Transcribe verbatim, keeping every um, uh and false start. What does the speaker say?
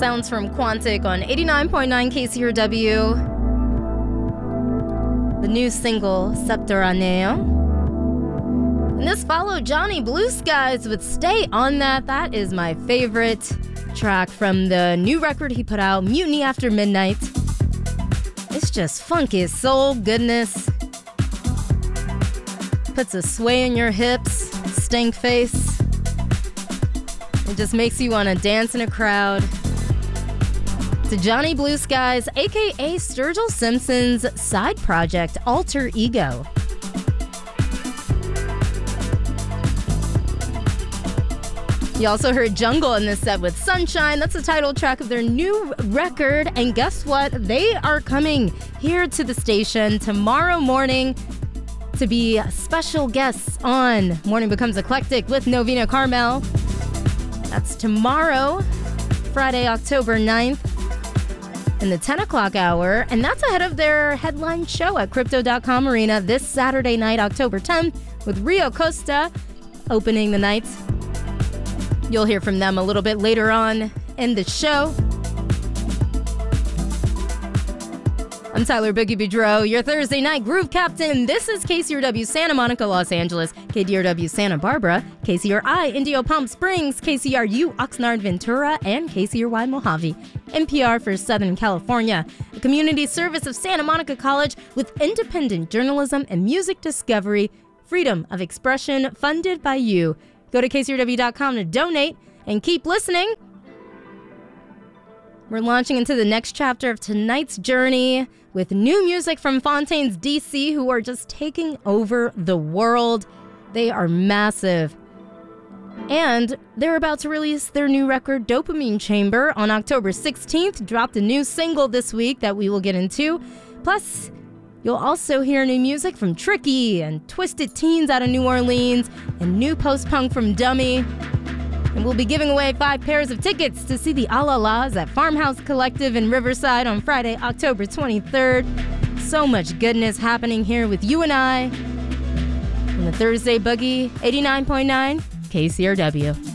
Sounds from Quantic on eighty-nine point nine K C R W. The new single, Subterraneo. And this followed Johnny Blue Skies with Stay On That. That is my favorite track from the new record he put out, Mutiny After Midnight. It's just funky soul goodness. Puts a sway in your hips, stank face. It just makes you want to dance in a crowd. To Johnny Blue Skies, aka Sturgill Simpson's side project, Alter Ego. You also heard Jungle in this set with Sunshine. That's the title track of their new record. And guess what? They are coming here to the station tomorrow morning to be special guests on Morning Becomes Eclectic with Novena Carmel. That's tomorrow, Friday, October ninth, in the ten o'clock hour. And that's ahead of their headline show at Crypto dot com Arena this Saturday night, October tenth, with Rio Costa opening the night. You'll hear from them a little bit later on in the show. I'm Tyler Boogie Boudreaux, your Thursday night groove captain. This is K C R W Santa Monica, Los Angeles, K D R W Santa Barbara, K C R I Indio Palm Springs, K C R U Oxnard Ventura, and K C R Y Mojave. N P R for Southern California, a community service of Santa Monica College with independent journalism and music discovery, freedom of expression funded by you. Go to K C R W dot com to donate and keep listening. We're launching into the next chapter of tonight's journey with new music from Fontaines D C, who are just taking over the world. They are massive. And they're about to release their new record, Dopamine Chamber, on October sixteenth. Dropped a new single this week that we will get into. Plus, you'll also hear new music from Tricky and Twisted Teens out of New Orleans and new post-punk from Dummy. And we'll be giving away five pairs of tickets to see the Alalas at Farmhouse Collective in Riverside on Friday, October twenty-third. So much goodness happening here with you and I on the Thursday Boogie, eighty-nine point nine K C R W.